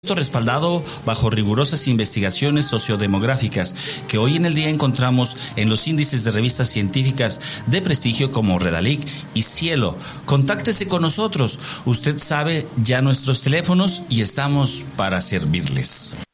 Esto respaldado bajo rigurosas investigaciones sociodemográficas que hoy en el día encontramos en los índices de revistas científicas de prestigio como Redalic y Cielo. Contáctese con nosotros. Usted sabe ya nuestros teléfonos y estamos para servirles.